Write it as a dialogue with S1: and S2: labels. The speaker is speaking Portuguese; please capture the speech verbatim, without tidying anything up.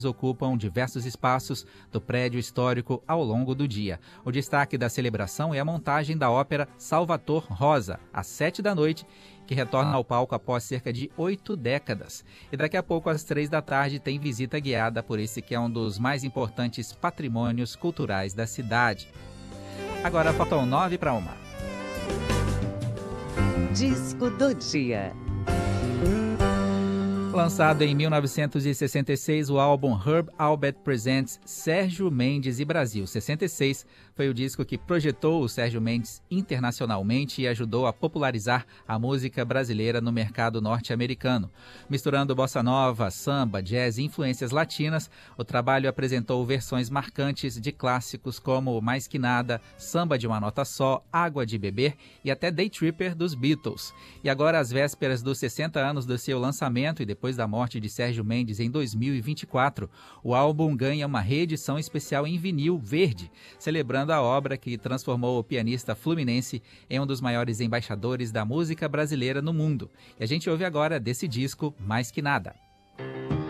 S1: ocupam diversos espaços do prédio histórico ao longo do dia. O destaque da celebração é a montagem da ópera Salvator Rosa, às sete da noite, que retorna ao palco após cerca de oito décadas. E daqui a pouco, às três da tarde, tem visita guiada por esse que é um dos mais importantes patrimônios culturais da cidade. Agora faltam nove para uma.
S2: Disco do dia.
S1: Lançado em mil novecentos e sessenta e seis, o álbum Herb Alpert Presents Sérgio Mendes e Brasil sessenta e seis foi o disco que projetou o Sérgio Mendes internacionalmente e ajudou a popularizar a música brasileira no mercado norte-americano. Misturando bossa nova, samba, jazz e influências latinas, o trabalho apresentou versões marcantes de clássicos como Mais Que Nada, Samba de uma Nota Só, Água de Beber e até Day Tripper dos Beatles. E agora, às vésperas dos sessenta anos do seu lançamento e depois da morte de Sérgio Mendes em dois mil e vinte e quatro, o álbum ganha uma reedição especial em vinil verde, celebrando a obra que transformou o pianista fluminense em um dos maiores embaixadores da música brasileira no mundo. E a gente ouve agora desse disco Mais Que Nada.